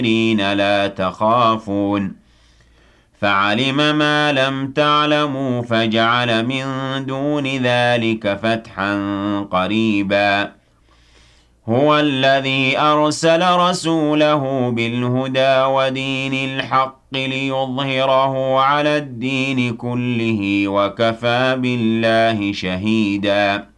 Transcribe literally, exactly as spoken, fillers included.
الكافرين لا تخافون فعلم ما لم تعلموا فجعل من دون ذلك فتحا قريبا هو الذي أرسل رسوله بالهدى ودين الحق ليظهره على الدين كله وكفى بالله شهيدا